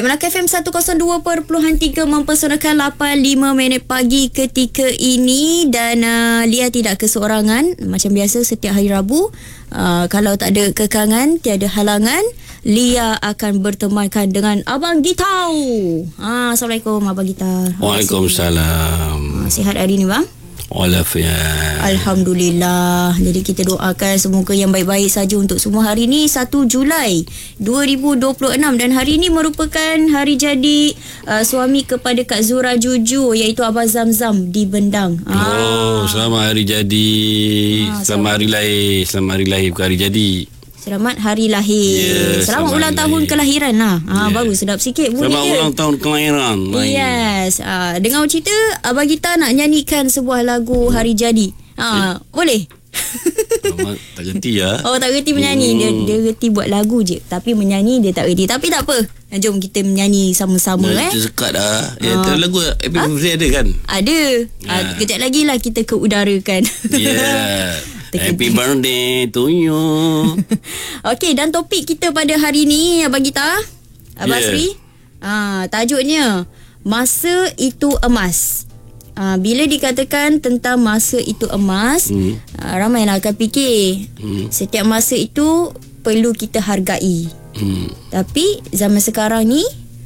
Melaka FM 102.3 mempersonalkan 8.05 minit pagi ketika ini. Dan Lia tidak keseorangan. Macam biasa setiap hari Rabu, kalau tak ada kekangan, tiada halangan, Lia akan bertemankan dengan Abang Gitau. Assalamualaikum Abang Gitar. Waalaikumsalam. Sihat hari ni bang? Walafiat. Alhamdulillah. Jadi kita doakan semoga yang baik-baik saja untuk semua. Hari ni 1 Julai 2026 dan hari ini merupakan hari jadi suami kepada Kak Zura Juju, iaitu Abang Zamzam di Bendang. Selamat hari jadi. Selamat hari lahir. Selamat hari lahir, bukan hari jadi. Selamat hari lahir. Selamat ulang tahun kelahiran lah. Bagus, sedap sikit bunyi Selamat dia. ulang tahun kelahiran. Yes. Dengar cerita Abang kita nak nyanyikan sebuah lagu hari jadi. Boleh? Tak gerti ya. Oh, tak reti menyanyi. Dia reti buat lagu je, tapi menyanyi dia tak reti. Tapi tak apa, jom kita menyanyi sama-sama. Kita sekat lah. Lagu FMC ada kan? Ada. Kejap lagi lah kita ke udarakan. Happy birthday to you. Okey, dan topik kita pada hari ni Abang Gita, Abang Sri, tajuknya masa itu emas. Bila dikatakan tentang masa itu emas, ramailah akan fikir setiap masa itu perlu kita hargai. Tapi zaman sekarang ni,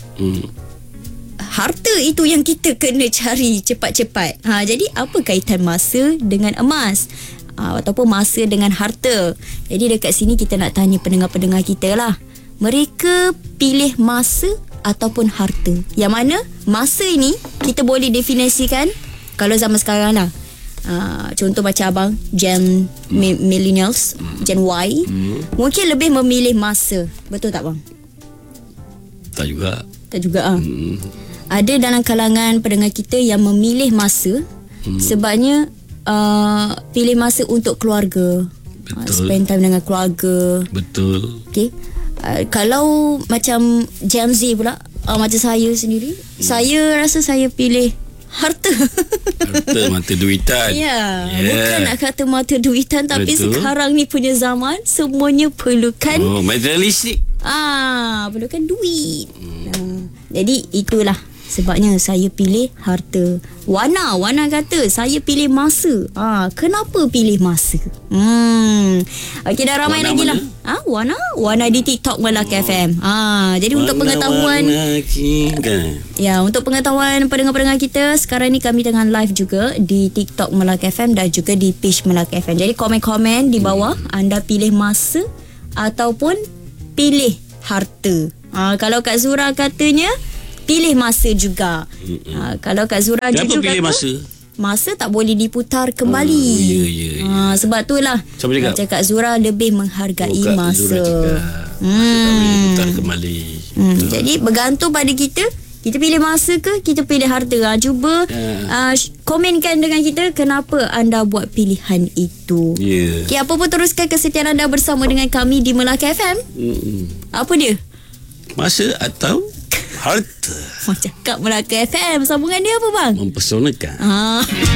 harta itu yang kita kena cari cepat-cepat. Jadi apa kaitan masa dengan emas? Ataupun masa dengan harta. Jadi dekat sini kita nak tanya pendengar-pendengar kita lah, mereka pilih masa ataupun harta? Yang mana masa ini kita boleh definisikan, kalau zaman sekarang lah, contoh macam abang Gen Millennials, Gen Y, mungkin lebih memilih masa. Betul tak bang? Tak juga. Tak juga. Ada dalam kalangan pendengar kita yang memilih masa sebabnya pilih masa untuk keluarga. Spend time dengan keluarga. Betul. Okay. Kalau macam Gen Z pula, macam saya sendiri, saya rasa saya pilih harta. Harta, mata duitan. Bukan nak kata mata duitan, tapi betul. Sekarang ni punya zaman semuanya perlukan materialistik. Perlukan duit. Jadi itulah sebabnya saya pilih harta. Wana kata saya pilih masa. Kenapa pilih masa? Okey, dah ramai Wana lagi lah. Wana di TikTok Melaka FM. Jadi untuk pengetahuan, untuk pengetahuan pendengar-pendengar kita, sekarang ni kami tengah live juga di TikTok Melaka FM dan juga di page Melaka FM. Jadi komen-komen di bawah, anda pilih masa ataupun pilih harta. Kalau Kak Zura katanya pilih masa juga. Kalau Kak Zura Juju kata masa tak boleh diputar kembali. Sebab itulah macam Kak Zura lebih menghargai masa. Masa tak boleh diputar kembali. Jadi bergantung pada kita. Kita pilih masa ke kita pilih harta? Cuba komenkan dengan kita kenapa anda buat pilihan itu. Okay, apa pun teruskan kesetiaan anda bersama dengan kami di Melaka FM. Apa dia? Masa atau harta? Cakap Melaka FM, sambungan dia apa bang? Mempersonalkan.